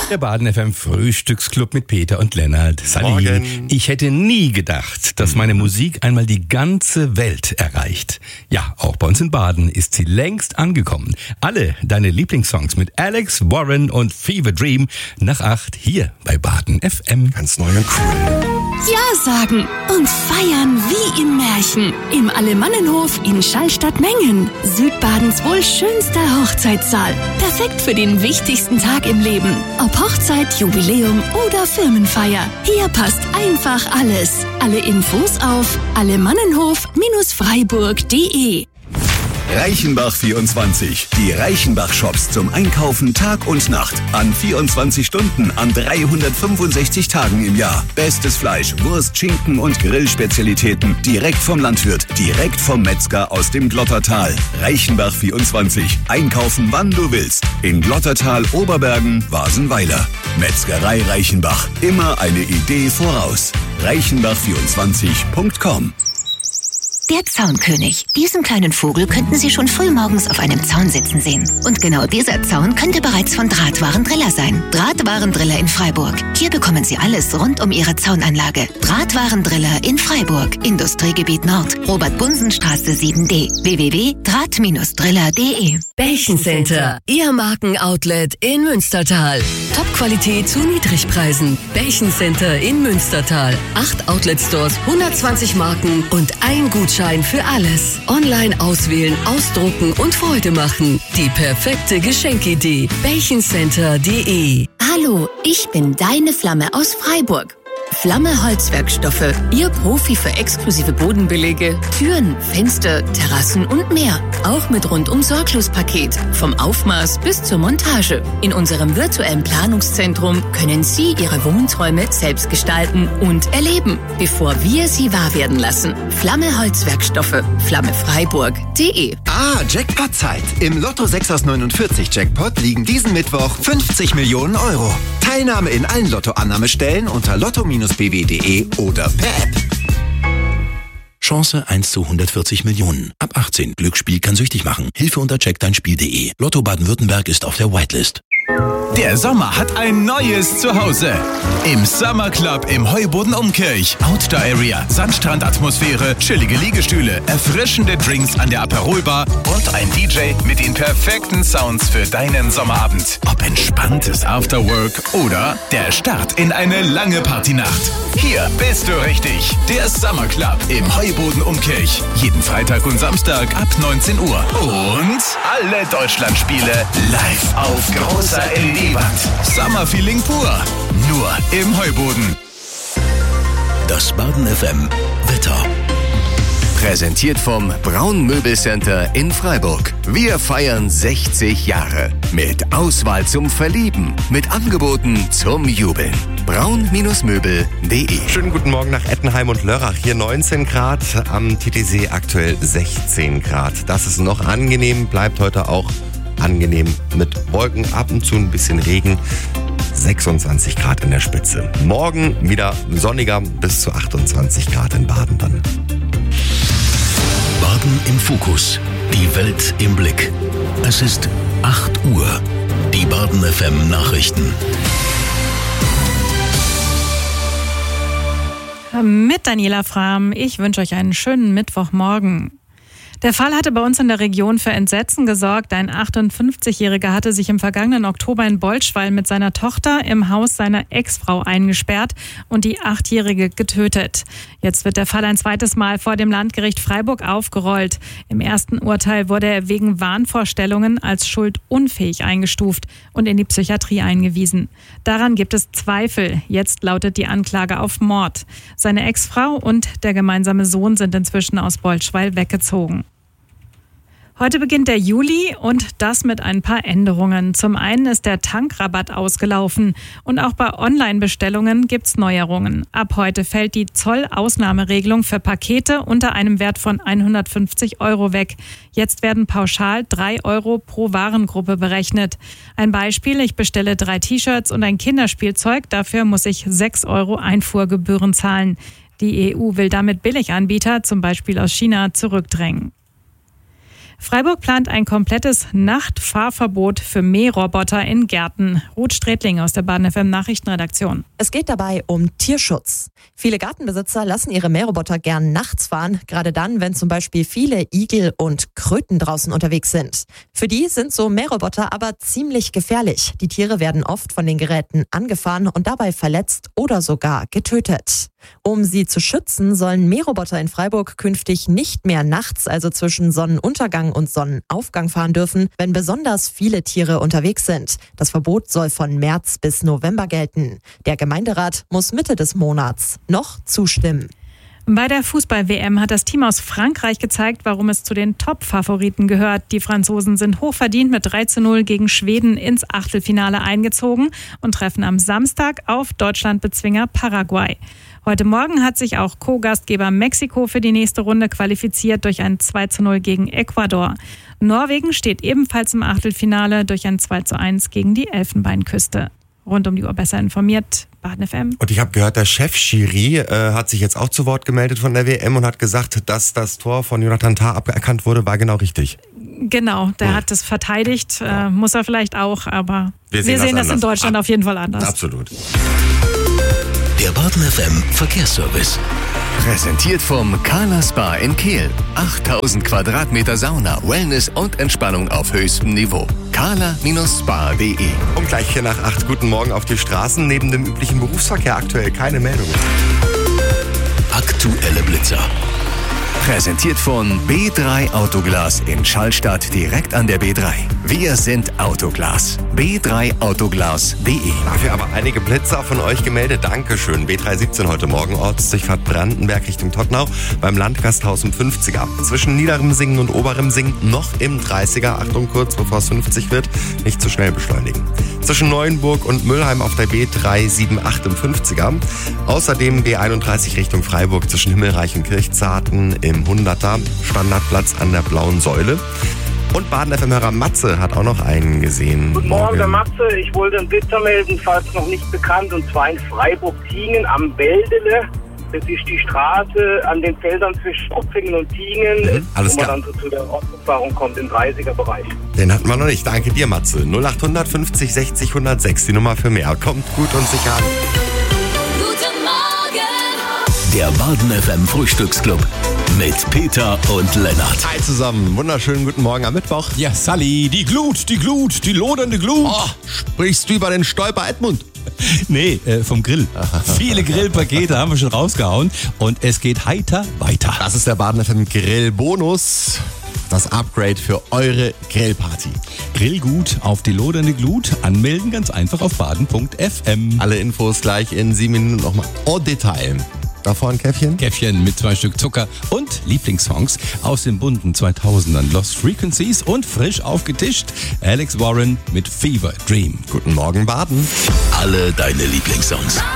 Der Baden FM Frühstücksclub mit Peter und Lennart. Sally, Morgen. ich hätte nie gedacht, dass meine Musik einmal die ganze Welt erreicht. Ja, auch bei uns in Baden ist sie längst angekommen. Alle deine Lieblingssongs mit Alex Warren und Fever Dream nach 8 hier bei Baden FM. Ganz neu und cool. Ja sagen und feiern wie im Märchen. Im Alemannenhof in Schallstatt-Mengen. Südbadens wohl schönster Hochzeitssaal. Perfekt für den wichtigsten Tag im Leben. Ob Hochzeit, Jubiläum oder Firmenfeier. Hier passt einfach alles. Alle Infos auf alemannenhof-freiburg.de. Reichenbach 24. Die Reichenbach-Shops zum Einkaufen Tag und Nacht. An 24 Stunden, an 365 Tagen im Jahr. Bestes Fleisch, Wurst, Schinken und Grillspezialitäten. Direkt vom Landwirt, direkt vom Metzger aus dem Glottertal. Reichenbach 24. Einkaufen, wann du willst. In Glottertal, Oberbergen, Wasenweiler. Metzgerei Reichenbach. Immer eine Idee voraus. Reichenbach24.com. Der Zaunkönig. Diesen kleinen Vogel könnten Sie schon frühmorgens auf einem Zaun sitzen sehen. Und genau dieser Zaun könnte bereits von Drahtwarendriller sein. Drahtwarendriller in Freiburg. Hier bekommen Sie alles rund um Ihre Zaunanlage. Drahtwarendriller in Freiburg. Industriegebiet Nord. Robert-Bunsen-Straße 7D. www.draht-driller.de. Belchencenter, Ihr Markenoutlet in Münstertal. Top-Qualität zu Niedrigpreisen. Belchencenter in Münstertal. 8 Outlet-Stores, 120 Marken und ein Gutschein für alles. Online auswählen, ausdrucken und Freude machen. Die perfekte Geschenkidee. Belchencenter.de. Hallo, ich bin deine Flamme aus Freiburg. Flamme Holzwerkstoffe, Ihr Profi für exklusive Bodenbelege, Türen, Fenster, Terrassen und mehr. Auch mit Rundum-Sorglos-Paket, vom Aufmaß bis zur Montage. In unserem virtuellen Planungszentrum können Sie Ihre Wohnträume selbst gestalten und erleben, bevor wir sie wahr werden lassen. Flamme Holzwerkstoffe, flammefreiburg.de. Jackpot-Zeit. Im Lotto 6 aus 49 Jackpot liegen diesen Mittwoch 50 Millionen Euro. Teilnahme in allen Lottoannahmestellen unter lotto-bw.de oder per App. Chance 1 zu 140 Millionen. Ab 18. Glücksspiel kann süchtig machen. Hilfe unter checkdeinspiel.de. Lotto Baden-Württemberg ist auf der Whitelist. Der Sommer hat ein neues Zuhause. Im Summer Club im Heuboden Umkirch. Outdoor Area, Sandstrandatmosphäre, chillige Liegestühle, erfrischende Drinks an der Aperolbar und ein DJ mit den perfekten Sounds für deinen Sommerabend. Ob entspanntes Afterwork oder der Start in eine lange Partynacht. Hier bist du richtig. Der Summer Club im Heuboden Umkirch. Jeden Freitag und Samstag ab 19 Uhr. Und alle Deutschlandspiele live auf großer LED-Wand. Summer-Feeling pur. Nur im Heuboden. Das Baden FM Wetter. Präsentiert vom Braun Möbelcenter in Freiburg. Wir feiern 60 Jahre. Mit Auswahl zum Verlieben. Mit Angeboten zum Jubeln. braun-möbel.de. Schönen guten Morgen nach Ettenheim und Lörrach. Hier 19 Grad, am TTC aktuell 16 Grad. Das ist noch angenehm, bleibt heute auch angenehm mit Wolken, ab und zu ein bisschen Regen. 26 Grad in der Spitze. Morgen wieder sonniger, bis zu 28 Grad in Baden dann. Baden im Fokus. Die Welt im Blick. Es ist 8 Uhr. Die Baden FM Nachrichten. Mit Daniela Frahm. Ich wünsche euch einen schönen Mittwochmorgen. Der Fall hatte bei uns in der Region für Entsetzen gesorgt. Ein 58-Jähriger hatte sich im vergangenen Oktober in Bolschweil mit seiner Tochter im Haus seiner Ex-Frau eingesperrt und die 8-Jährige getötet. Jetzt wird der Fall ein zweites Mal vor dem Landgericht Freiburg aufgerollt. Im ersten Urteil wurde er wegen Wahnvorstellungen als schuldunfähig eingestuft und in die Psychiatrie eingewiesen. Daran gibt es Zweifel. Jetzt lautet die Anklage auf Mord. Seine Ex-Frau und der gemeinsame Sohn sind inzwischen aus Bolschweil weggezogen. Heute beginnt der Juli und das mit ein paar Änderungen. Zum einen ist der Tankrabatt ausgelaufen und auch bei Online-Bestellungen gibt's Neuerungen. Ab heute fällt die Zollausnahmeregelung für Pakete unter einem Wert von 150 € weg. Jetzt werden pauschal 3 € pro Warengruppe berechnet. Ein Beispiel, ich bestelle 3 T-Shirts und ein Kinderspielzeug, dafür muss ich 6 € Einfuhrgebühren zahlen. Die EU will damit Billiganbieter, zum Beispiel aus China, zurückdrängen. Freiburg plant ein komplettes Nachtfahrverbot für Mähroboter in Gärten. Ruth Strätling aus der Baden FM Nachrichtenredaktion. Es geht dabei um Tierschutz. Viele Gartenbesitzer lassen ihre Mähroboter gern nachts fahren, gerade dann, wenn zum Beispiel viele Igel und Kröten draußen unterwegs sind. Für die sind so Mähroboter aber ziemlich gefährlich. Die Tiere werden oft von den Geräten angefahren und dabei verletzt oder sogar getötet. Um sie zu schützen, sollen Mähroboter in Freiburg künftig nicht mehr nachts, also zwischen Sonnenuntergang und Sonnenaufgang fahren dürfen, wenn besonders viele Tiere unterwegs sind. Das Verbot soll von März bis November gelten. Der Gemeinderat muss Mitte des Monats noch zustimmen. Bei der Fußball-WM hat das Team aus Frankreich gezeigt, warum es zu den Top-Favoriten gehört. Die Franzosen sind hochverdient mit 3:0 gegen Schweden ins Achtelfinale eingezogen und treffen am Samstag auf Deutschland-Bezwinger Paraguay. Heute Morgen hat sich auch Co-Gastgeber Mexiko für die nächste Runde qualifiziert durch ein 2:0 gegen Ecuador. Norwegen steht ebenfalls im Achtelfinale durch ein 2:1 gegen die Elfenbeinküste. Rund um die Uhr besser informiert, Baden FM. Und ich habe gehört, der Chef-Schiri hat sich jetzt auch zu Wort gemeldet von der WM und hat gesagt, dass das Tor von Jonathan Tah aberkannt wurde, war genau richtig. Genau, der hat es verteidigt, muss er vielleicht auch, aber wir sehen das in Deutschland auf jeden Fall anders. Absolut. Der Baden FM Verkehrsservice. Präsentiert vom Kala Spa in Kehl. 8000 Quadratmeter Sauna, Wellness und Entspannung auf höchstem Niveau. kala-spa.de. Und gleich hier nach 8 guten Morgen auf die Straßen. Neben dem üblichen Berufsverkehr aktuell keine Meldungen. Aktuelle Blitzer. Präsentiert von B3 Autoglas in Schallstadt direkt an der B3. Wir sind Autoglas. b3autoglas.de. Dafür aber einige Blitzer von euch gemeldet. Dankeschön. B317 heute Morgen, Ortsdurchfahrt Brandenberg Richtung Tottenau beim Landgasthaus im 50er. Zwischen Niederem Singen und Oberem Singen noch im 30er. Achtung, kurz bevor es 50 wird, nicht zu schnell beschleunigen. Zwischen Neuenburg und Müllheim auf der B378 im 50er. Außerdem B31 Richtung Freiburg zwischen Himmelreich und Kirchzarten im 100er. Standardplatz an der Blauen Säule. Und Baden-FM-Hörer Matze hat auch noch einen gesehen. Guten Morgen, der Matze. Ich wollte einen Blitzer melden, falls noch nicht bekannt, und zwar in Freiburg-Tingen am Wäldele. Das ist die Straße an den Feldern zwischen Opfingen und Tingen, alles wo man klar. dann so zu der Ortsumfahrung kommt, im 30er-Bereich. Den hatten wir noch nicht. Danke dir, Matze. 0800 50 60 106, die Nummer für mehr. Kommt gut und sicher an. Guten Morgen! Der Baden FM Frühstücksclub mit Peter und Lennart. Hi zusammen, wunderschönen guten Morgen am Mittwoch. Ja, Sally, die Glut, die lodernde Glut. Oh, sprichst du über den Stolper Edmund? Nee, vom Grill. Viele Grillpakete haben wir schon rausgehauen und es geht heiter weiter. Das ist der Baden FM Grillbonus. Das Upgrade für eure Grillparty. Grillgut auf die lodernde Glut. Anmelden ganz einfach auf baden.fm. Alle Infos gleich in 7 Minuten nochmal en Detail. Davor ein Käffchen? Käffchen mit 2 Stück Zucker und Lieblingssongs aus den bunten 2000ern. Lost Frequencies und frisch aufgetischt Alex Warren mit Fever Dream. Guten Morgen, Baden. Alle deine Lieblingssongs.